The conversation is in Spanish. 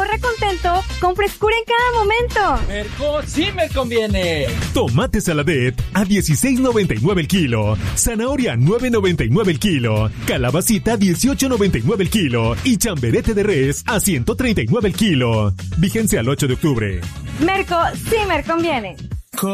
ahorra contento con frescura en cada momento. Merco sí me conviene. Tomate Saladet a $16.99 el kilo. Zanahoria 9.99 el kilo. Calabacita 18.99 el kilo. Y chamberete de res a 139 el kilo. Vigencia al 8 de octubre. Merco sí me conviene.